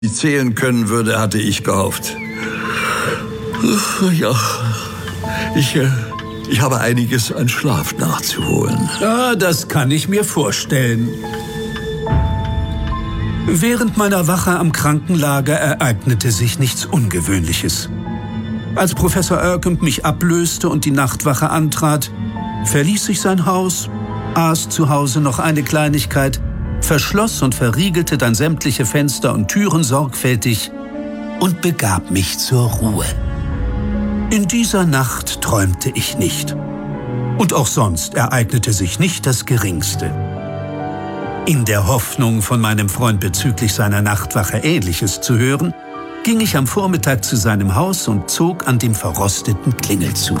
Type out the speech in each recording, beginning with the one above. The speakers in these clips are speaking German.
die zählen können würde, hatte ich gehofft. Ja, ich habe einiges an Schlaf nachzuholen. Ja, das kann ich mir vorstellen. Während meiner Wache am Krankenlager ereignete sich nichts Ungewöhnliches. Als Professor Ercamp mich ablöste und die Nachtwache antrat, verließ ich sein Haus, aß zu Hause noch eine Kleinigkeit, verschloss und verriegelte dann sämtliche Fenster und Türen sorgfältig und begab mich zur Ruhe. In dieser Nacht träumte ich nicht. Und auch sonst ereignete sich nicht das Geringste. In der Hoffnung, von meinem Freund bezüglich seiner Nachtwache Ähnliches zu hören, ging ich am Vormittag zu seinem Haus und zog an dem verrosteten Klingelzug.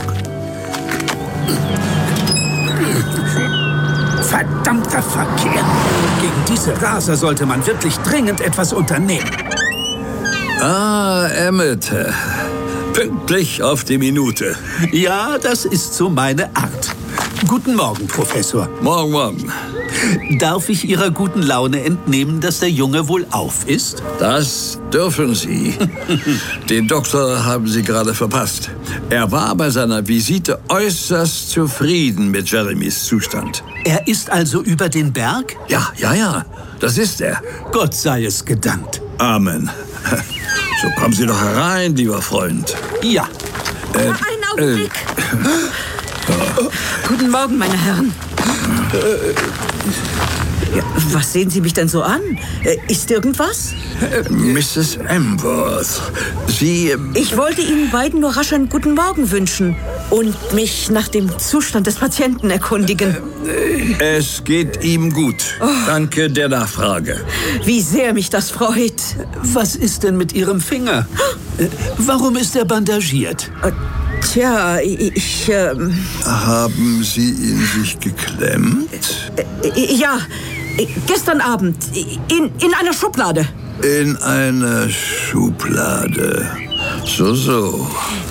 Verdammter Verkehr! Gegen diese Raser sollte man wirklich dringend etwas unternehmen. Ah, Emmett. Pünktlich auf die Minute. Ja, das ist so meine Art. Guten Morgen, Professor. Morgen, morgen. Darf ich Ihrer guten Laune entnehmen, dass der Junge wohl auf ist? Das dürfen Sie. Den Doktor haben Sie gerade verpasst. Er war bei seiner Visite äußerst zufrieden mit Jeremys Zustand. Er ist also über den Berg? Ja, das ist er. Gott sei es gedankt. Amen. So, kommen Sie doch herein, lieber Freund. Ja. Einen Augenblick. Guten Morgen, meine Herren. Ja, was sehen Sie mich denn so an? Ist irgendwas? Mrs. Amworth, Sie... Ich wollte Ihnen beiden nur rasch einen guten Morgen wünschen und mich nach dem Zustand des Patienten erkundigen. Es geht ihm gut. Danke der Nachfrage. Wie sehr mich das freut. Was ist denn mit Ihrem Finger? Warum ist er bandagiert? Tja, ich... Haben Sie ihn sich geklemmt? Ja, gestern Abend in einer Schublade. In einer Schublade. So.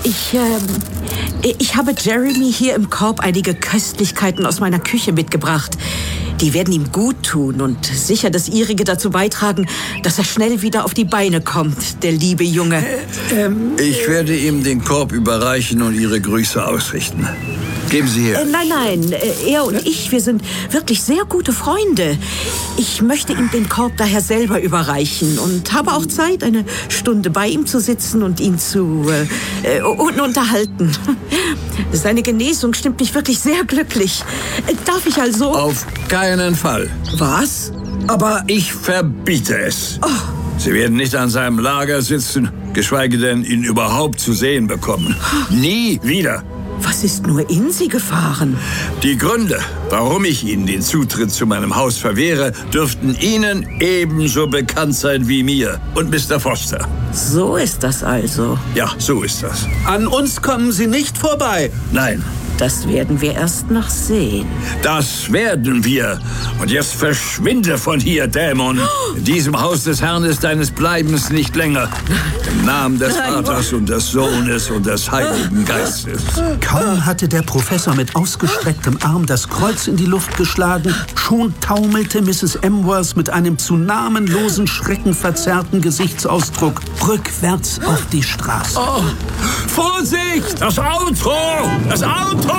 Ich habe Jeremy hier im Korb einige Köstlichkeiten aus meiner Küche mitgebracht. Die werden ihm gut tun und sicher das Ihrige dazu beitragen, dass er schnell wieder auf die Beine kommt, der liebe Junge. Ich werde ihm den Korb überreichen und Ihre Grüße ausrichten. Geben Sie her. Nein, er und ich, wir sind wirklich sehr gute Freunde. Ich möchte ihm den Korb daher selber überreichen und habe auch Zeit, eine Stunde bei ihm zu sitzen und ihn zu unterhalten. Seine Genesung stimmt mich wirklich sehr glücklich. Darf ich also... Auf keinen Fall. Was? Aber ich verbiete es. Oh. Sie werden nicht an seinem Lager sitzen, geschweige denn ihn überhaupt zu sehen bekommen. Nie wieder. Was ist nur in Sie gefahren? Die Gründe, warum ich Ihnen den Zutritt zu meinem Haus verwehre, dürften Ihnen ebenso bekannt sein wie mir und Mr. Foster. So ist das also. Ja, so ist das. An uns kommen Sie nicht vorbei. Nein. Das werden wir erst noch sehen. Das werden wir. Und jetzt verschwinde von hier, Dämon. In diesem Haus des Herrn ist deines Bleibens nicht länger. Im Namen des Vaters und des Sohnes und des Heiligen Geistes. Kaum hatte der Professor mit ausgestrecktem Arm das Kreuz in die Luft geschlagen, schon taumelte Mrs. Amworth mit einem zu namenlosen, schreckenverzerrten Gesichtsausdruck rückwärts auf die Straße. Oh, Vorsicht! Das Auto! Das Auto!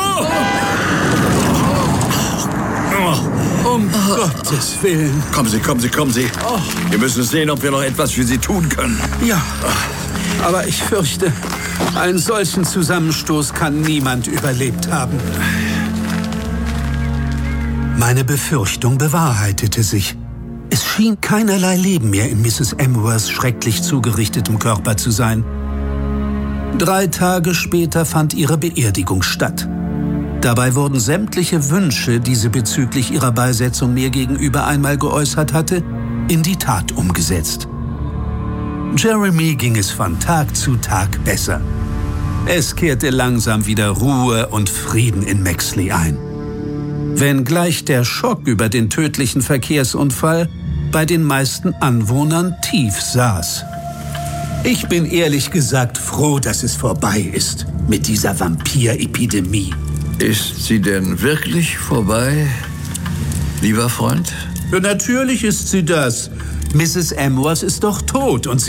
Um Gottes Willen. Kommen Sie. Wir müssen sehen, ob wir noch etwas für Sie tun können. Ja, aber ich fürchte, einen solchen Zusammenstoß kann niemand überlebt haben. Meine Befürchtung bewahrheitete sich. Es schien keinerlei Leben mehr in Mrs. Amworths schrecklich zugerichtetem Körper zu sein. 3 Tage später fand ihre Beerdigung statt. Dabei wurden sämtliche Wünsche, die sie bezüglich ihrer Beisetzung mir gegenüber einmal geäußert hatte, in die Tat umgesetzt. Jeremy ging es von Tag zu Tag besser. Es kehrte langsam wieder Ruhe und Frieden in Maxley ein. Wenngleich der Schock über den tödlichen Verkehrsunfall bei den meisten Anwohnern tief saß. Ich bin ehrlich gesagt froh, dass es vorbei ist mit dieser Vampirepidemie. Ist sie denn wirklich vorbei, lieber Freund? Ja, natürlich ist sie das. Mrs. Amworth ist doch tot und